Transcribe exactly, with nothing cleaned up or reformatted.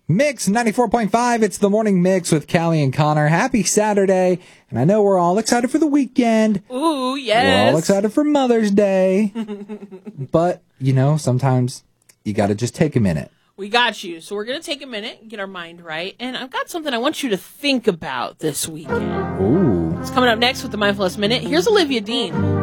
Mix ninety-four point five. It's the Morning Mix with Callie and Connor. Happy Saturday. And I know we're all excited for the weekend. Ooh, yes. We're all excited for Mother's Day. But, you know, sometimes you got to just take a minute. We got you. So we're going to take a minute and get our mind right. And I've got something I want you to think about this weekend. Ooh. It's coming up next with the Mindfulness Minute. Here's Olivia Dean.